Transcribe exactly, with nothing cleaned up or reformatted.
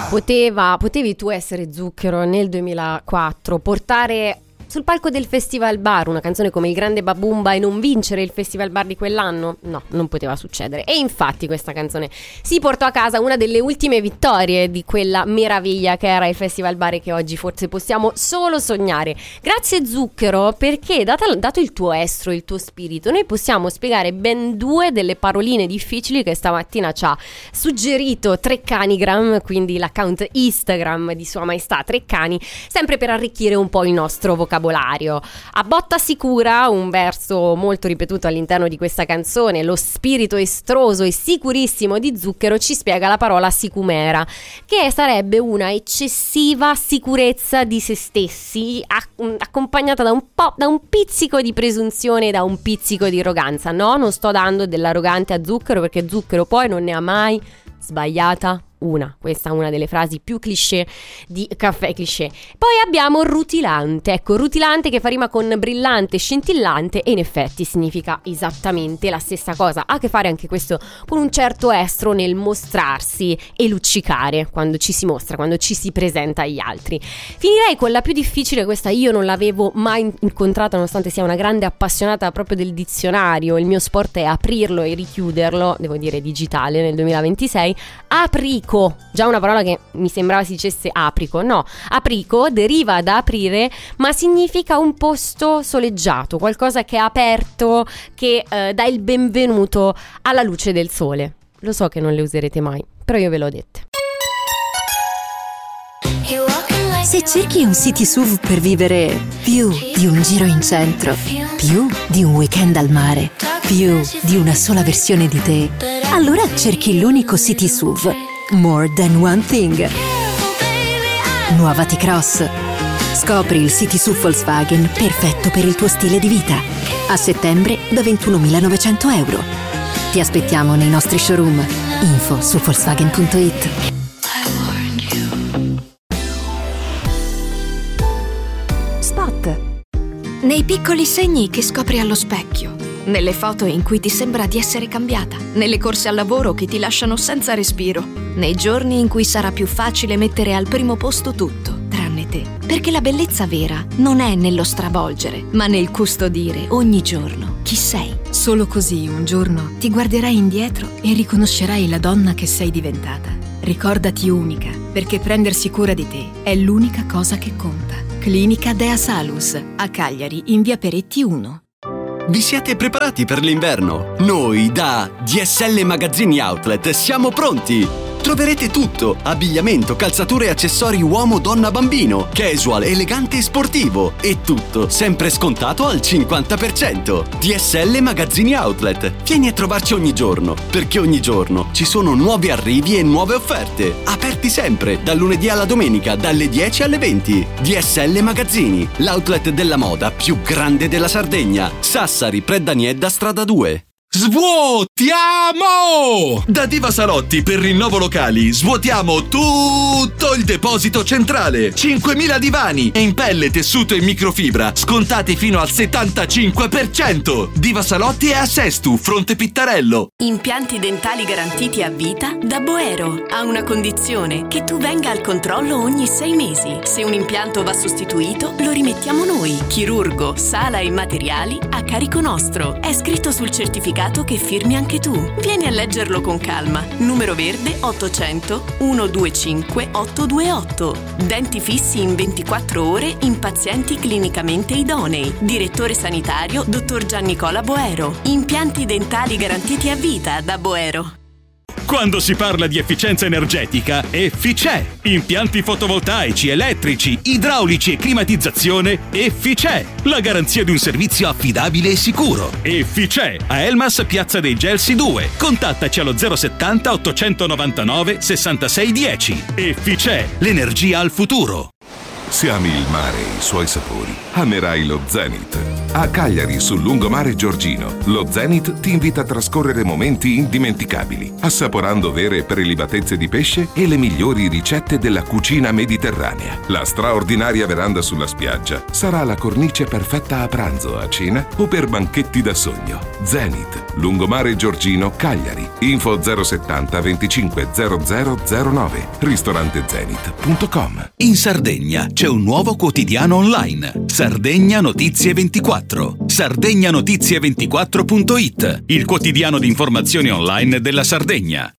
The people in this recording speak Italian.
Poteva, potevi tu essere Zucchero nel duemilaquattro, portare sul palco del Festival Bar una canzone come Il Grande Babumba e non vincere il Festival Bar di quell'anno? No, non poteva succedere. E infatti questa canzone si portò a casa una delle ultime vittorie di quella meraviglia che era il Festival Bar e che oggi forse possiamo solo sognare. Grazie Zucchero, perché dato, dato il tuo estro, il tuo spirito, noi possiamo spiegare ben due delle paroline difficili che stamattina ci ha suggerito Treccanigram, quindi l'account Instagram di Sua Maestà Treccani, sempre per arricchire un po' il nostro vocabolario. A botta sicura, un verso molto ripetuto all'interno di questa canzone, lo spirito estroso e sicurissimo di Zucchero ci spiega la parola sicumera, che sarebbe una eccessiva sicurezza di se stessi, accompagnata da un po', da un pizzico di presunzione e da un pizzico di arroganza. No, non sto dando dell'arrogante a Zucchero, perché Zucchero poi non ne ha mai sbagliata una. Questa è una delle frasi più cliché di Caffè Cliché. Poi abbiamo rutilante, ecco, rutilante che fa rima con brillante, scintillante, e in effetti significa esattamente la stessa cosa. Ha a che fare anche questo con un certo estro nel mostrarsi e luccicare quando ci si mostra, quando ci si presenta agli altri. Finirei con la più difficile, questa io non l'avevo mai incontrata nonostante sia una grande appassionata proprio del dizionario. Il mio sport è aprirlo e richiuderlo, devo dire digitale nel duemilaventisei. Aprico, già una parola che mi sembrava si dicesse aprico. No, aprico deriva da aprire, ma significa un posto soleggiato, qualcosa che è aperto, che eh, dà il benvenuto alla luce del sole. Lo so che non le userete mai, però io ve l'ho dette. Se cerchi un city S U V per vivere più di un giro in centro, più di un weekend al mare, più di una sola versione di te, allora cerchi l'unico city S U V More Than One Thing. Nuova T-Cross. Scopri il city S U V Volkswagen perfetto per il tuo stile di vita. A settembre da ventunomilanovecento euro. Ti aspettiamo nei nostri showroom. Info su Volkswagen punto it. Spot. Nei piccoli segni che scopri allo specchio, nelle foto in cui ti sembra di essere cambiata, nelle corse al lavoro che ti lasciano senza respiro, nei giorni in cui sarà più facile mettere al primo posto tutto, tranne te. Perché la bellezza vera non è nello stravolgere, ma nel custodire ogni giorno chi sei. Solo così un giorno ti guarderai indietro e riconoscerai la donna che sei diventata. Ricordati unica, perché prendersi cura di te è l'unica cosa che conta. Clinica Dea Salus, a Cagliari, in via Peretti uno. Vi siete preparati per l'inverno? Noi da D S L Magazzini Outlet siamo pronti! Troverete tutto: abbigliamento, calzature e accessori uomo, donna, bambino, casual, elegante e sportivo, e tutto sempre scontato al cinquanta per cento. D S L Magazzini Outlet. Vieni a trovarci ogni giorno, perché ogni giorno ci sono nuovi arrivi e nuove offerte. Aperti sempre, dal lunedì alla domenica, dalle dieci alle venti. D S L Magazzini, l'outlet della moda più grande della Sardegna. Sassari, Predaniedda, strada due. Svuotiamo! Da Diva Salotti per rinnovo locali svuotiamo tutto il deposito centrale. cinquemila divani in pelle, tessuto e microfibra scontati fino al settantacinque per cento. Diva Salotti è a Sestu, Fronte Pittarello. Impianti dentali garantiti a vita da Boero. Ha una condizione: che tu venga al controllo ogni sei mesi. Se un impianto va sostituito, lo rimettiamo noi. Chirurgo, sala e materiali a carico nostro. È scritto sul certificato che firmi anche tu. Vieni a leggerlo con calma. Numero verde ottocento centodventicinque ottocentodventotto. Denti fissi in ventiquattro ore in pazienti clinicamente idonei. Direttore sanitario dottor Giannicola Boero. Impianti dentali garantiti a vita da Boero. Quando si parla di efficienza energetica, Efficè. Impianti fotovoltaici, elettrici, idraulici e climatizzazione, Efficè. La garanzia di un servizio affidabile e sicuro. Efficè. A Elmas, Piazza dei Gelsi due. Contattaci allo zero settanta ottocentonovantanove sessantasei dieci. Efficè. L'energia al futuro. Se ami il mare e i suoi sapori, amerai lo Zenith. A Cagliari, sul lungomare Giorgino, lo Zenith ti invita a trascorrere momenti indimenticabili, assaporando vere prelibatezze di pesce e le migliori ricette della cucina mediterranea. La straordinaria veranda sulla spiaggia sarà la cornice perfetta a pranzo, a cena o per banchetti da sogno. Zenith, lungomare Giorgino, Cagliari. Info zero settanta venticinque zero zero zero nove, ristorante zenith punto com. In Sardegna c'è un nuovo quotidiano online, Sardegna Notizie ventiquattro. sardegna notizie ventiquattro punto it, il quotidiano di informazioni online della Sardegna.